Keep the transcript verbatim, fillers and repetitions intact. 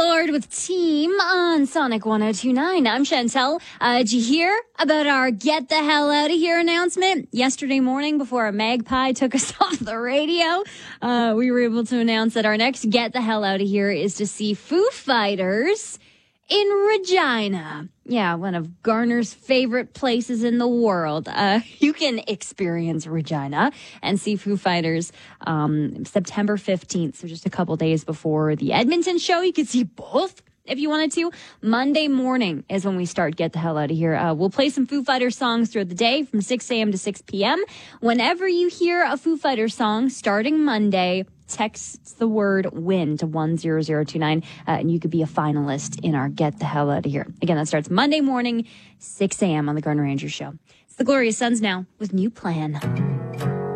Lord with Team on Sonic one oh two point nine. I'm Chantel. Uh, did you hear about our Get the Hell Out of Here announcement? Yesterday morning, before a magpie took us off the radio, uh, we were able to announce that our next Get the Hell Out of Here is to see Foo Fighters in Regina. Yeah, one of Garner's favorite places in the world. Uh, you can experience Regina and see Foo Fighters um, September fifteenth, so just a couple days before the Edmonton show. You can see both if you wanted to. Monday morning is when we start Get the Hell Out of Here. Uh, we'll play some Foo Fighters songs throughout the day from six a.m. to six p.m. Whenever you hear a Foo Fighters song starting Monday, text the word WIN to one zero zero two nine, uh, and you could be a finalist in our Get the Hell Out of Here. Again, that starts Monday morning, six a.m. on the Garner Andrews Show. It's the Glorious Sons now with New Plan.